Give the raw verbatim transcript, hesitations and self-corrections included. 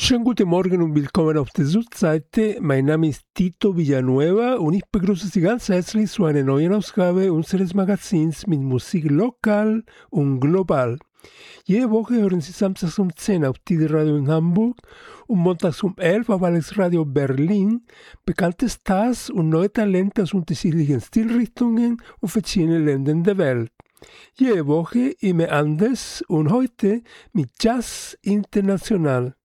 Schönen guten Morgen und willkommen auf der Südseite. Mein Name ist Tito Villanueva und ich begrüße Sie ganz herzlich zu einer neuen Ausgabe unseres Magazins mit Musik lokal und global. Jede Woche hören Sie samstags um zehn auf Tide Radio in Hamburg und montags um elf auf Alex Radio Berlin bekannte Stars und neue Talente aus unterschiedlichen Stilrichtungen und verschiedenen Ländern der Welt. Jede Woche immer anders und heute mit Jazz International.